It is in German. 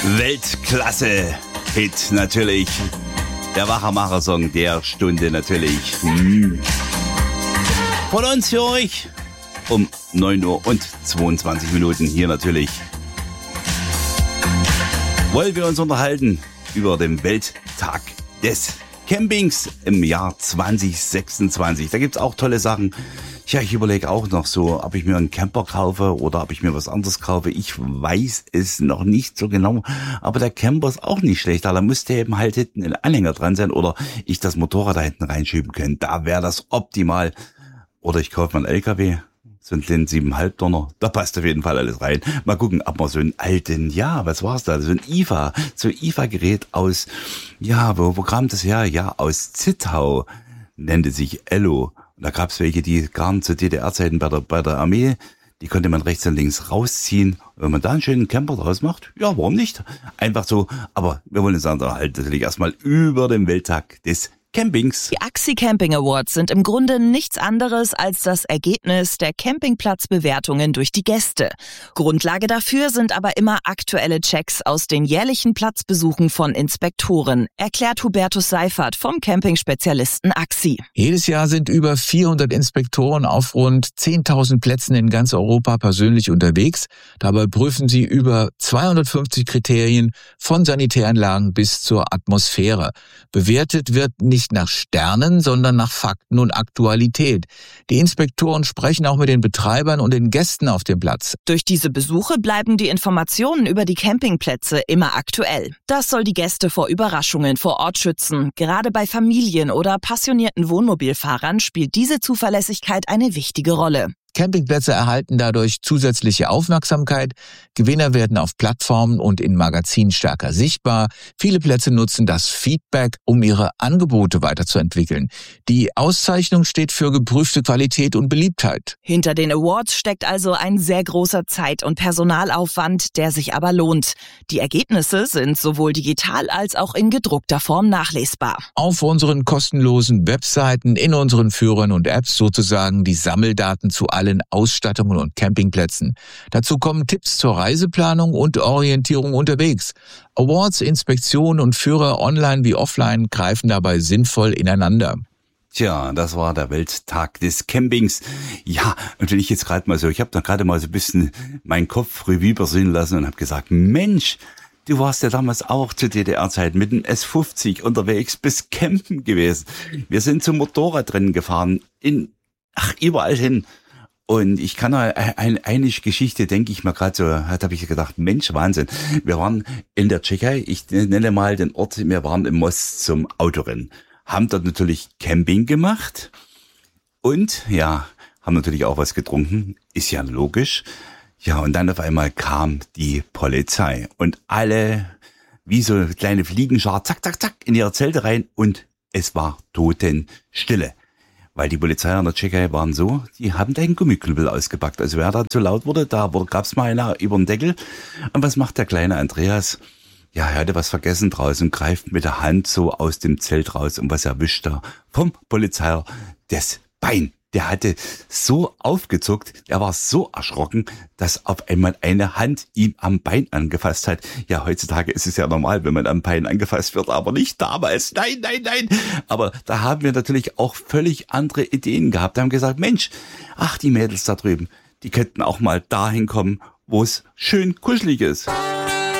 Weltklasse-Hit natürlich. Der Wachermacher-Song der Stunde natürlich. Von uns für euch um 9 Uhr und 22 Minuten hier natürlich. Wollen wir uns unterhalten über den Welttag des Campings im Jahr 2026. Da gibt's auch tolle Sachen. Ja, ich überlege auch noch so, ob ich mir einen Camper kaufe oder ob ich mir was anderes kaufe. Ich weiß es noch nicht so genau, aber der Camper ist auch nicht schlecht. Da müsste eben halt hinten ein Anhänger dran sein oder ich das Motorrad da hinten reinschieben können. Da wäre das optimal. Oder ich kaufe mir einen LKW, so einen kleinen 7,5 Tonner. Da passt auf jeden Fall alles rein. Mal gucken, ob man so einen alten, ja, was war's da? So ein IFA-Gerät aus, ja, wo kam das her? Ja, aus Zittau, nannte sich Ello. Da gab's welche, die kamen zu DDR-Zeiten bei der Armee. Die konnte man rechts und links rausziehen. Und wenn man da einen schönen Camper draus macht, ja, warum nicht? Einfach so. Aber wir wollen uns halt natürlich erstmal über den Welttag des Campings. Die AXI Camping Awards sind im Grunde nichts anderes als das Ergebnis der Campingplatzbewertungen durch die Gäste. Grundlage dafür sind aber immer aktuelle Checks aus den jährlichen Platzbesuchen von Inspektoren, erklärt Hubertus Seifert vom Campingspezialisten AXI. Jedes Jahr sind über 400 Inspektoren auf rund 10.000 Plätzen in ganz Europa persönlich unterwegs. Dabei prüfen sie über 250 Kriterien von Sanitäranlagen bis zur Atmosphäre. Bewertet wird nicht nach Sternen, sondern nach Fakten und Aktualität. Die Inspektoren sprechen auch mit den Betreibern und den Gästen auf dem Platz. Durch diese Besuche bleiben die Informationen über die Campingplätze immer aktuell. Das soll die Gäste vor Überraschungen vor Ort schützen. Gerade bei Familien oder passionierten Wohnmobilfahrern spielt diese Zuverlässigkeit eine wichtige Rolle. Campingplätze erhalten dadurch zusätzliche Aufmerksamkeit. Gewinner werden auf Plattformen und in Magazinen stärker sichtbar. Viele Plätze nutzen das Feedback, um ihre Angebote weiterzuentwickeln. Die Auszeichnung steht für geprüfte Qualität und Beliebtheit. Hinter den Awards steckt also ein sehr großer Zeit- und Personalaufwand, der sich aber lohnt. Die Ergebnisse sind sowohl digital als auch in gedruckter Form nachlesbar. Auf unseren kostenlosen Webseiten, in unseren Führern und Apps sozusagen die Sammeldaten zu allen Ausstattungen und Campingplätzen. Dazu kommen Tipps zur Reiseplanung und Orientierung unterwegs. Awards, Inspektionen und Führer online wie offline greifen dabei sinnvoll ineinander. Tja, das war der Welttag des Campings. Ja, und wenn ich jetzt gerade mal so, ich habe da gerade mal so ein bisschen meinen Kopf Revue passieren lassen und habe gesagt, Mensch, du warst ja damals auch zu DDR-Zeiten mit dem S50 unterwegs, bis campen gewesen. Wir sind zum Motorradrennen gefahren, überall hin. Und ich kann eine Geschichte, denke ich mal gerade so, habe ich gedacht, Mensch, Wahnsinn. Wir waren in der Tschechei, ich nenne mal den Ort, wir waren im Most zum Autorennen. Haben dort natürlich Camping gemacht und ja, haben natürlich auch was getrunken, ist ja logisch. Ja, und dann auf einmal kam die Polizei und alle wie so kleine Fliegenschar, zack, zack, zack, in ihre Zelte rein und es war Totenstille. Weil die Polizei an der Tschechei waren so, die haben da einen Gummiknüppel ausgepackt. Also wer da zu laut wurde, gab's mal einer über den Deckel. Und was macht der kleine Andreas? Ja, er hatte was vergessen draußen und greift mit der Hand so aus dem Zelt raus und was erwischt er vom Polizeier? Das Bein. Der hatte so aufgezuckt, er war so erschrocken, dass auf einmal eine Hand ihm am Bein angefasst hat. Ja, heutzutage ist es ja normal, wenn man am Bein angefasst wird, aber nicht damals. Nein, nein, nein. Aber da haben wir natürlich auch völlig andere Ideen gehabt. Wir haben gesagt, Mensch, die Mädels da drüben, die könnten auch mal dahin kommen, wo es schön kuschelig ist.